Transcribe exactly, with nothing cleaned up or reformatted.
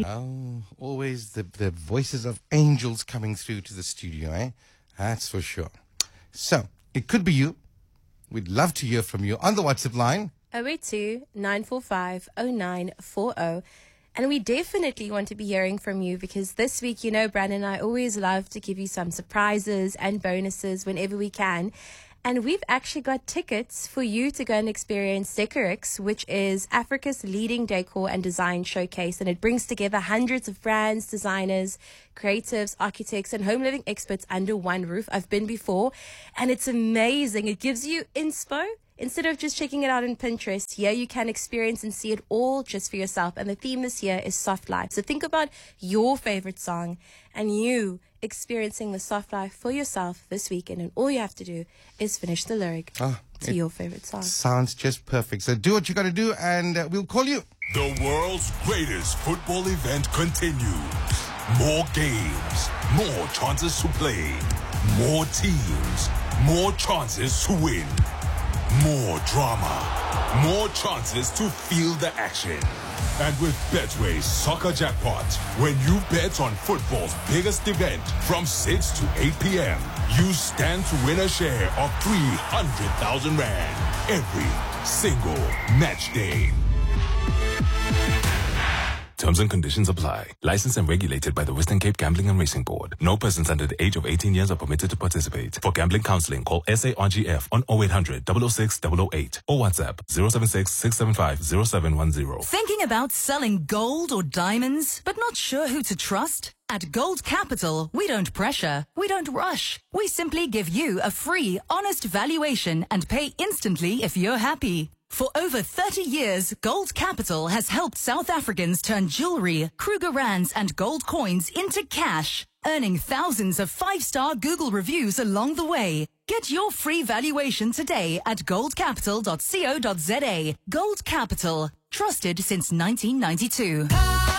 you. Oh, always the, the voices of angels coming through to the studio, eh? That's for sure. So, it could be you. We'd love to hear from you on the WhatsApp line. oh eight two, nine four five, oh nine four oh. And we definitely want to be hearing from you because this week, you know, Brandon and I always love to give you some surprises and bonuses whenever we can. And we've actually got tickets for you to go and experience Decorix, which is Africa's leading decor and design showcase. And it brings together hundreds of brands, designers, creatives, architects, and home living experts under one roof. I've been before, and it's amazing. It gives you inspo. Instead of just checking it out on Pinterest, here you can experience and see it all just for yourself. And the theme this year is soft life. So think about your favorite song and you experiencing the soft life for yourself this weekend. And all you have to do is finish the lyric Oh, to your favorite song. Sounds just perfect. So do what you got to do and uh, we'll call you. The world's greatest football event continues. More games, more chances to play, more teams, more chances to win. More drama, more chances to feel the action. And with Betway's Soccer Jackpot, when you bet on football's biggest event from six to eight p.m., you stand to win a share of three hundred thousand rand every single match day. Terms and conditions apply. Licensed and regulated by the Western Cape Gambling and Racing Board. No persons under the age of eighteen years are permitted to participate. For gambling counseling, call S A R G F on oh eight hundred, double oh six, double oh eight or WhatsApp zero seven six, six seven five, zero seven one zero. Thinking about selling gold or diamonds, but not sure who to trust? At Gold Capital, we don't pressure, we don't rush. We simply give you a free, honest valuation and pay instantly if you're happy. For over thirty years, Gold Capital has helped South Africans turn jewelry, Kruger Rands and gold coins into cash, earning thousands of five-star Google reviews along the way. Get your free valuation today at gold capital dot co dot za. Gold Capital, trusted since nineteen ninety-two.